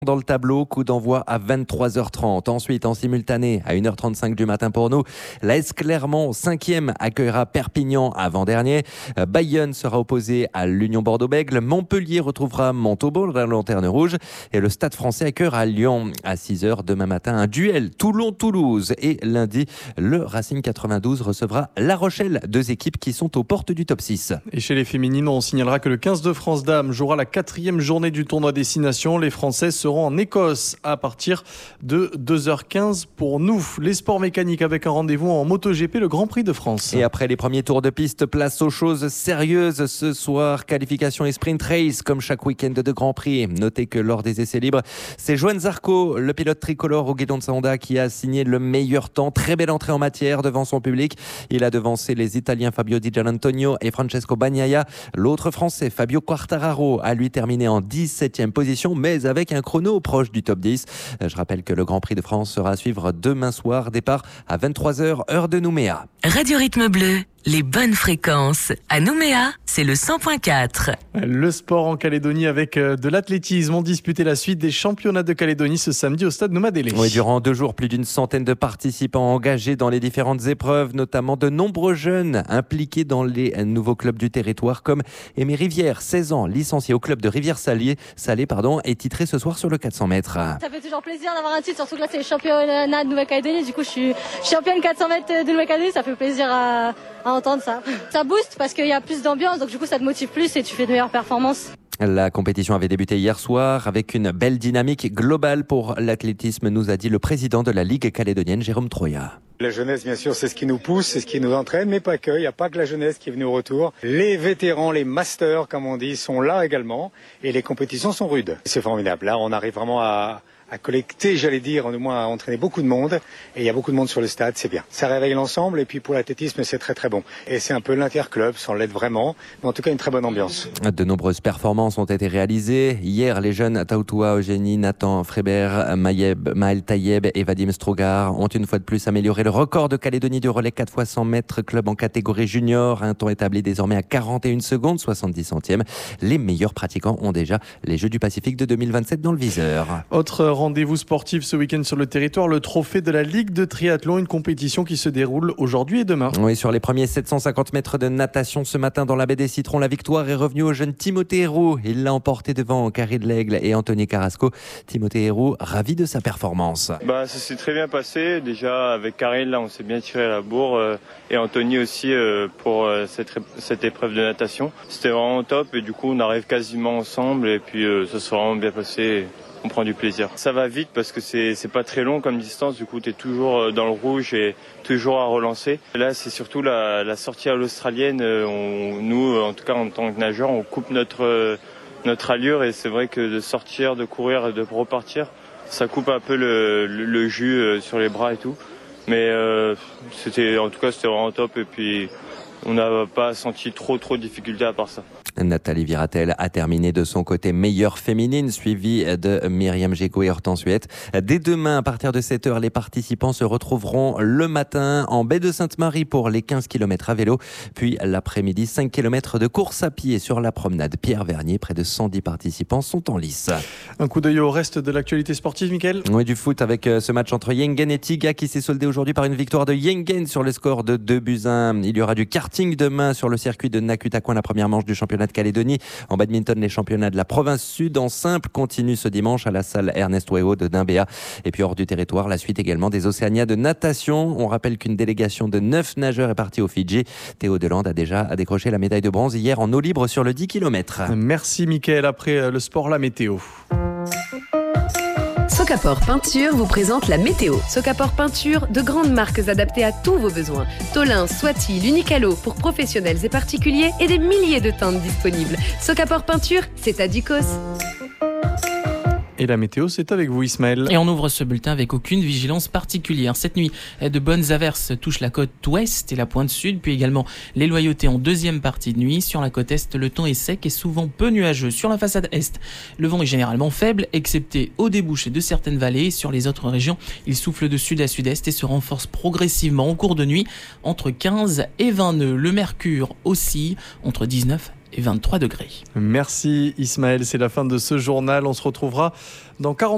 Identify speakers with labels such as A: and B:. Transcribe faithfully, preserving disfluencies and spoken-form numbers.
A: Dans le tableau, coup d'envoi à vingt-trois heures trente. Ensuite, en simultané, à une heure trente-cinq du matin pour nous, l'A S Clermont, cinquième, accueillera Perpignan avant-dernier. Bayonne sera opposé à l'Union Bordeaux-Bègles. Montpellier retrouvera Montauban, la lanterne rouge. Et le Stade français accueillera Lyon à six heures demain matin. Un duel Toulon-Toulouse. Et lundi, le Racing quatre-vingt-douze recevra La Rochelle. Deux équipes qui sont aux portes du top six.
B: Et chez les féminines, on signalera que le quinze de France Dames jouera la quatrième journée du tournoi Destination. Les Françaises seront en Écosse à partir de deux heures quinze pour nous. Les sports mécaniques avec un rendez-vous en MotoGP, le Grand Prix de France.
A: Et après les premiers tours de piste, place aux choses sérieuses ce soir. Qualification et sprint race comme chaque week-end de Grand Prix. Notez que lors des essais libres, c'est Johann Zarco, le pilote tricolore au guidon de sa Honda, qui a signé le meilleur temps. Très belle entrée en matière devant son public. Il a devancé les Italiens Fabio Di Gianantonio et Francesco Bagnaia. L'autre Français, Fabio Quartararo, a lui terminé en dix-septième position, mais avec un chrono proche du top dix. Je rappelle que le Grand Prix de France sera à suivre demain soir. Départ à vingt-trois heures, heure de Nouméa.
C: Radio Rythme Bleu, les bonnes fréquences. À Nouméa, c'est le cent point quatre.
B: Le sport en Calédonie avec de l'athlétisme. On disputait la suite des championnats de Calédonie ce samedi au stade Noumadélé.
A: Oui, durant deux jours, plus d'une centaine de participants engagés dans les différentes épreuves, notamment de nombreux jeunes impliqués dans les nouveaux clubs du territoire, comme Aimé Rivière, seize ans, licencié au club de Rivière-Salé, Salé, pardon, est titré ce soir sur le quatre cents mètres.
D: Ça fait toujours plaisir d'avoir un titre, surtout que là c'est le championnat de Nouvelle-Calédonie. Du coup, je suis championne quatre cents mètres de Nouvelle-Calédonie. Ça fait plaisir à, à entendre ça. Ça booste parce qu'il y a plus d'ambiance, donc du coup ça te motive plus et tu fais de meilleures performances.
A: La compétition avait débuté hier soir avec une belle dynamique globale pour l'athlétisme, nous a dit le président de la Ligue calédonienne, Jérôme Troya.
E: La jeunesse, bien sûr, c'est ce qui nous pousse, c'est ce qui nous entraîne, mais pas que. Il n'y a pas que la jeunesse qui est venue au retour. Les vétérans, les masters, comme on dit, sont là également. Et les compétitions sont rudes. C'est formidable. Là, on arrive vraiment à, à collecter, j'allais dire, au moins à entraîner beaucoup de monde. Et il y a beaucoup de monde sur le stade, c'est bien. Ça réveille l'ensemble. Et puis pour l'athlétisme, c'est très très bon. Et c'est un peu l'interclub, sans l'aide vraiment. Mais en tout cas, une très bonne ambiance.
A: De nombreuses performances ont été réalisées. Hier, les jeunes Taoutoua, Eugénie, Nathan Frébert, Maïeb, Maël Taïeb et Vadim Strogar ont une fois de plus amélioré le record de Calédonie du relais quatre fois cent mètres, club en catégorie junior. Un temps établi désormais à quarante et une secondes, soixante-dix centièmes. Les meilleurs pratiquants ont déjà les Jeux du Pacifique de deux mille vingt-sept dans le viseur.
B: Autre rendez-vous sportif ce week-end sur le territoire, le trophée de la Ligue de triathlon, une compétition qui se déroule aujourd'hui et demain.
A: Oui, sur les premiers sept cent cinquante mètres de natation ce matin dans la baie des Citrons, la victoire est revenue au jeune Timothée Héroux. Il l'a emporté devant Carré de l'Aigle et Anthony Carrasco. Timothée Héroux, ravi de sa performance.
F: Bah, ça s'est très bien passé. Déjà, avec Carré, là, on s'est bien tiré à la bourre. Euh, et Anthony aussi euh, pour euh, cette, cette épreuve de natation. C'était vraiment top et du coup, on arrive quasiment ensemble et puis euh, ça s'est vraiment bien passé. On prend du plaisir. Ça va vite parce que c'est c'est pas très long comme distance, du coup tu es toujours dans le rouge et toujours à relancer. Et là c'est surtout la, la sortie à l'australienne, on, nous en tout cas en tant que nageurs on coupe notre, notre allure et c'est vrai que de sortir, de courir et de repartir, ça coupe un peu le, le, le jus sur les bras et tout. Mais euh, c'était en tout cas c'était vraiment top et puis on n'a pas senti trop trop de difficultés à part ça.
A: Nathalie Viratel a terminé de son côté meilleure féminine, suivie de Myriam Géco et Hortense Huette. Dès demain, à partir de sept heures, les participants se retrouveront le matin en baie de Sainte-Marie pour les quinze kilomètres à vélo. Puis l'après-midi, cinq kilomètres de course à pied sur la promenade Pierre-Vernier. Près de cent dix participants sont en lice.
B: Un coup d'œil au reste de l'actualité sportive, Mickaël.
A: Oui, du foot avec ce match entre Yengen et Tiga qui s'est soldé aujourd'hui par une victoire de Yengen sur le score de deux buts à un. Il y aura du karting demain sur le circuit de Nakutaquan, la première manche du championnat de Calédonie. En badminton, les championnats de la province sud en simple continuent ce dimanche à la salle Ernest Weho de Dimbéa. Et puis hors du territoire, la suite également des Océanias de natation. On rappelle qu'une délégation de neuf nageurs est partie au Fidji. Théo Deland a déjà décroché la médaille de bronze hier en eau libre sur le dix kilomètres.
B: Merci Mickaël. Après le sport, la météo.
G: Socapor Peinture vous présente la météo. Socapor Peinture, de grandes marques adaptées à tous vos besoins. Tolin, Swati, l'Unicalo pour professionnels et particuliers et des milliers de teintes disponibles. Socapor Peinture, c'est à Ducos.
B: Et la météo, c'est avec vous, Ismaël.
H: Et on ouvre ce bulletin avec aucune vigilance particulière. Cette nuit, de bonnes averses touchent la côte ouest et la pointe sud, puis également les Loyautés en deuxième partie de nuit. Sur la côte est, le temps est sec et souvent peu nuageux. Sur la façade est, le vent est généralement faible, excepté au débouché de certaines vallées. Sur les autres régions, il souffle de sud à sud-est et se renforce progressivement au cours de nuit entre quinze et vingt nœuds. Le mercure oscille entre dix-neuf et vingt-trois degrés.
B: Merci Ismaël, c'est la fin de ce journal. On se retrouvera dans quarante